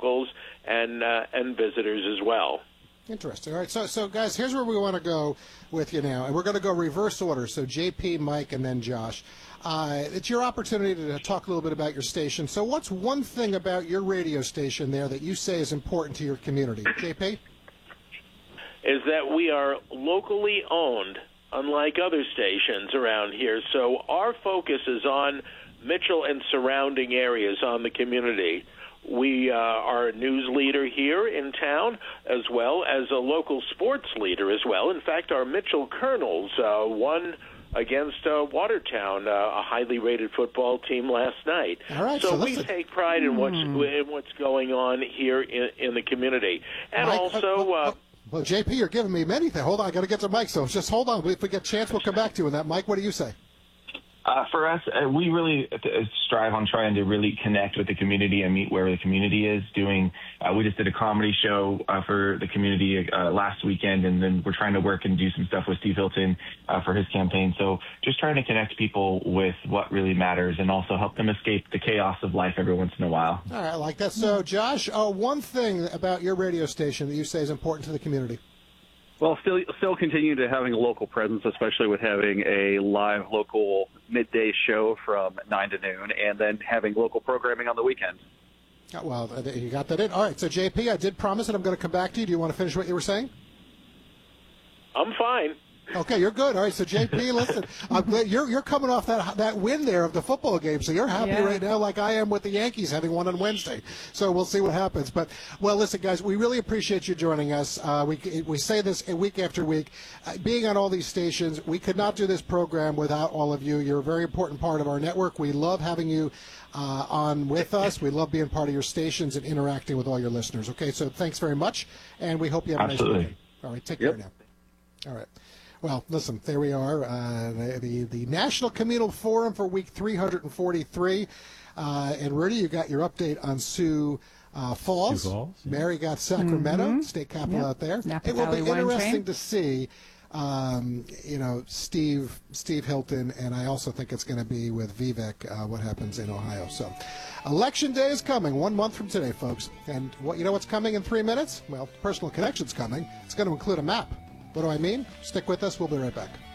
locals and visitors as well. Interesting. All right, so guys, here's where we want to go with you now, and we're going to go reverse order. So JP, Mike, and then Josh. It's your opportunity to talk a little bit about your station. So what's one thing about your radio station there that you say is important to your community? JP? Is that we are locally owned, unlike other stations around here. So our focus is on Mitchell and surrounding areas, on the community. We are a news leader here in town, as well as a local sports leader as well. In fact, our Mitchell Colonels won against Watertown, a highly rated football team, last night. All right, so we take pride in what's going on here in the community. And Mike, also... well, JP, you're giving me many things. Hold on, I got to get to Mike, so just hold on. If we get a chance, we'll come back to you on that. Mike, what do you say? For us, we really strive on trying to really connect with the community and meet where the community is doing. We just did a comedy show for the community last weekend, and then we're trying to work and do some stuff with Steve Hilton for his campaign. So just trying to connect people with what really matters and also help them escape the chaos of life every once in a while. All right, I like that. So, Josh, one thing about your radio station that you say is important to the community. Well, still continue to having a local presence, especially with having a live local midday show from 9 to noon, and then having local programming on the weekend. Well, you got that in. All right, so JP, I did promise that I'm going to come back to you. Do you want to finish what you were saying? I'm fine. Okay, you're good. All right, so JP, listen, I'm glad you're coming off that win there of the football game, so you're happy right now, like I am with the Yankees having won on Wednesday. So we'll see what happens. But well, listen, guys, we really appreciate you joining us. We say this week after week, being on all these stations. We could not do this program without all of you. You're a very important part of our network. We love having you on with us. We love being part of your stations and interacting with all your listeners. Okay, so thanks very much, and we hope you have a nice weekend. All right, take care now. All right. Well, listen, there we are, the National Communal Forum for week 343. And Rudy, you got your update on Sioux Falls. Mary got Sacramento, state capital out there. Napa it will Valley be Wine interesting Train. to see, Steve Hilton, and I also think it's going to be with Vivek what happens in Ohio. So Election Day is coming 1 month from today, folks. And what's coming in 3 minutes? Well, Personal Connection's coming. It's going to include a map. What do I mean? Stick with us. We'll be right back.